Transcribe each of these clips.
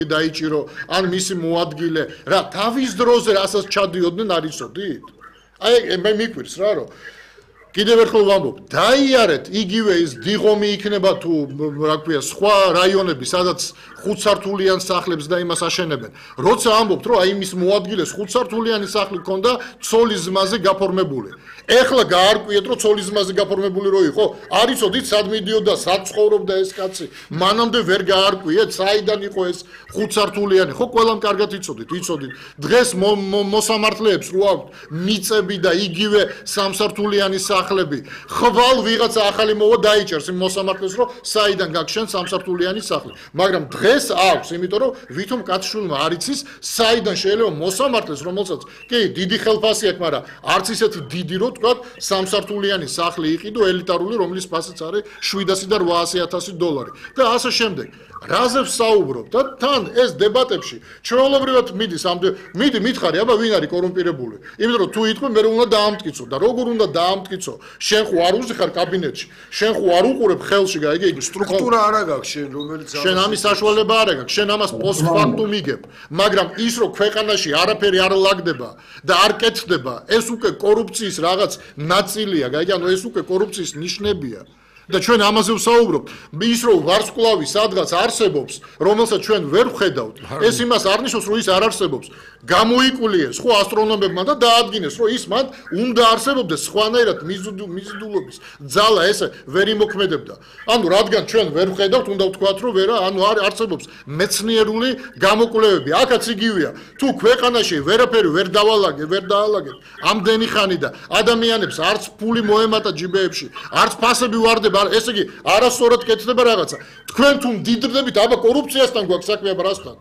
დაიჭირო ან მისი მოადგილე რა თავის დროზე რასაც ჩადიოდნენ არ იცოდით? აი მე მიკვირს რა რომ კიდევ ერთხელ ვამბობ, დაიარეთ იგივე ის დიღომი იქნება თუ რა ქვია სხვა რაიონები, სადაც 5 სართულიან სახლებს და იმას აშენებენ. როცა ამბობთ, რომ აი იმის მოადგილეს 5 სართულიანი სახლი ქონდა ცოლის ზმაზე გაფორმებული. ეხლა გაარკვიეთ, რომ ცოლის ზმაზე გაფორმებული რო იყო, არ იცოდით სად მიდიოდა, სად ცხოვრობდა ეს კაცი. მანამდე ვერ გაარკვიეთ, საიდან იყო ეს 5 სართულიანი. ხო, ყველამ კარგად იცოდით. დღეს მოსამართლეებს რო აქვთ მიწები და იგივე 3 სართულიანი სახლები. ხვალ ვიღაცა ახალი მოვა დაიჭერს იმ მოსამართლეს, რომ საიდან გაგშენ 3 სართულიანი სახლი. მაგრამ დღეს აქვს, იმიტომ რომ ვითომ კაცშვილმა არ იცის, საიდან შეიძლება მოსამართლეს, რომელსაც კი დიდი ხელფასი აქვს, მაგრამ არც ისეთი დიდი რო თქვა 3 სართულიანი სახლი იყიდო ელიტარული, რომლის ფასიც არის 700 და 800,000 დოლარი. და ასე შემდეგ. რაზე ვსაუბრობ და თან ეს დებატებში ჩვეულებრივად მიდი მითხარი, აბა ვინ არის კორუმპირებული? იმიტომ რომ თუ იტყვი, მე უნდა დაამტკიცო და როგორ უნდა დაამტკიცო? შენ ხო არ უზიხარ კაბინეტში, შენ ხო არ უყურებ ხელში, იგი სტრუქტურა არ აქვს შენ, რომელიც შენ ამის საშუალება არ აქვს, შენ ამას პოსტფაქტუმ იგებ, მაგრამ ის რომ ქვეყანაში არაფერი არ ლაგდება და არ კეთდება, ეს უკვე კორუფციის რაღაც ნაწილია, ანუ ეს უკვე კორუფციის ნიშნებია. და ჩვენ ამაზე ვსაუბრობთ. ის რომ ვარსკვლავი სადღაც არსებობს, რომელსაც ჩვენ ვერ ვხედავთ, ეს იმას არ ნიშნავს, რომ ის არ არსებობს. გამოიკულიეს ხო ასტრონომებმა და დაადგინეს, რომ ის მათ უნდა არსებობდეს სხვანაირად მიზიდულობის ძალა ესე ვერ იმოქმედებდა. ანუ რადგან ჩვენ ვერ ვხედავთ, უნდა ვთქვათ, რომ ვერა, ანუ არსებობს მეცნიერული გამოკვლევები. აქაც იგივეა. თუ ქვეყანაში ვერაფერი ვერ დაალაგეთ ამდენი ხანი და ადამიანებს არც ფული მოემატა ჯიბეებში, არც ფასები ვარდება, ესე იგი არასწორად კეთდება რაღაცა. თქვენ თუ მდიდრდებით, აბა კორუფციასთან გვაქვს საქმე, აბა რასთან?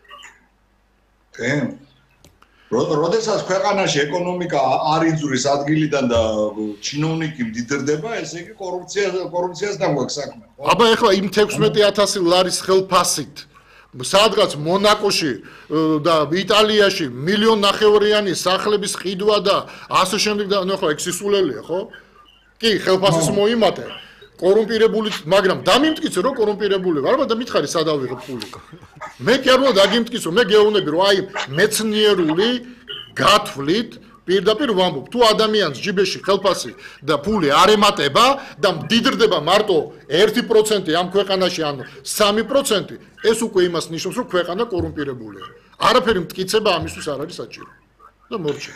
როდესაც ქვეყანაში ეკონომიკა არ იძურის ადგილიდან და ჩინოვნიკი მდიდრდება, ესე იგი კორუფციასთან გვაქვს საქმე. აბა ეხლა იმ 16,000 ლარის ხელფასით სადღაც მონაკოში და იტალიაში 1,5 მილიონიანი სახლების ყიდვა და ასე შემდეგ და ნუ ახლა ეგ სისულელია, ხო? კი, ხელფასის მოიმატე. კორუმპირებული, მაგრამ დამიმტკიცე რომ კორუმპირებული ვარ და მითხარი სად ავიღებ ფული. მე კი არ უნდა დაგიმტკიცო, მე გეუბნები რომ აი მეცნიერული გათვლით პირდაპირ ვამბობ, თუ ადამიანს ჯიბეში ხელფასი და ფული არ ემატება და მდიდრდება მარტო 1% ამ ქვეყანაში, ანუ 3%, ეს უკვე იმას ნიშნავს, რომ ქვეყანა კორუმპირებულია. არაფერი მტკიცება ამისთვის არ არის საჭირო. და მორჩა.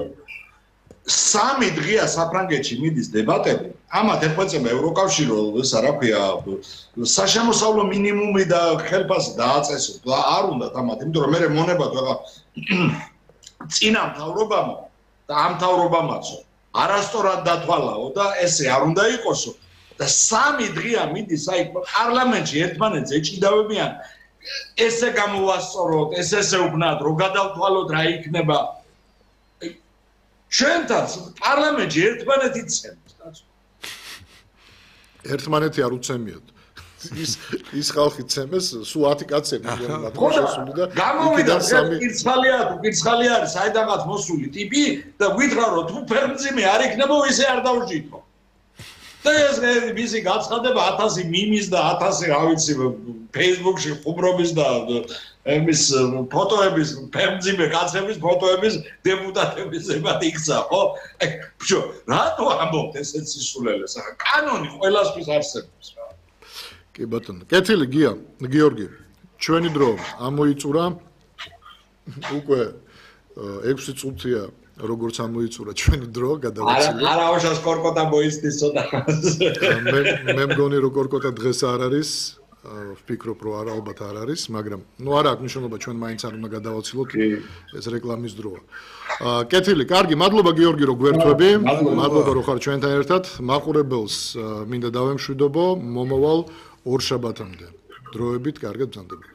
სამი დღეა საფრანგეთში მიდის დებატები. ამათ ერთმანეთს ევროკავშირო, ესა რა ქვია, საშემოსავლო მინიმუმი და ხელფასი დააწესო. არ უნდათ ამათ, იმიტომ რომ მე მონებად ვეღარ წინა მთავრობამ და ამ მთავრობამაცო არასწორად დათვალაო და ესე არ უნდა იყოსო. და სამი დღეა მიდის აი პარლამენტში ერთმანეთს ეჭიდავებიან. ესე გამოვასწოროთ, ესე უბნათ, რო გადავთვალოთ რა იქნება. ჩვენთანაც პარლამენტში ერთმანეთი ცემს, კაცო. ერთმანეთი არ უცემიათ. ის ხალხი ცემეს, სულ 10 კაცები მოსული და გამოვიდა კირცხალი არის, საიდანაც მოსული ტიპი და გითხრა რომ თუ ფერმძიმე არ იქნება, ისე არ დავჭიტო. და ეს მისი გაცხადება 1000 მიმის და 1000 რა ვიცი Facebook-ში ხუმრობის და εμείς ფოტოების ფერმძიმე კაცების ფოტოების დეპუტატების ზემოთ იქცა, ხო? ბჭო, რატო ამბობთ ესეც სისულელეს? კანონი ყველასთვის არსებობს რა. კი ბატონო, კეთილი გიორგი, ჩვენი დრო ამოიწურა უკვე 6 წუთია როგორც ამოიწურა ჩვენი დრო გადავაცილე. არა უშავს კორკოტა მოიცდის ცოტა. მე მგონი რომ კორკოტა დღეს არ არის, ვფიქრობ რომ ალბათ არ არის, მაგრამ ნუ არა აქვს მნიშვნელობა, ჩვენ მაინც არ უნდა გადავაცილოთ, ეს რეკლამის დროა. კეთილი, კარგი, მადლობა გიორგი რომ გვერთვები, მადლობა რომ ხარ ჩვენთან ერთად, მაყურებელს მინდა დავემშვიდობო, მომავალ ორ შაბათამდე. დროებით კარგად ბრძანდება.